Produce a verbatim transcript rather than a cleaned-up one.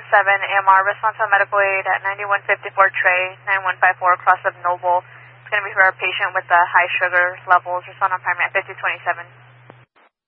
seven A M R, response on medical aid at ninety-one fifty-four Trey, nine one five four across of Noble. It's going to be for a patient with the high sugar levels, respond on primary at fifty twenty-seven.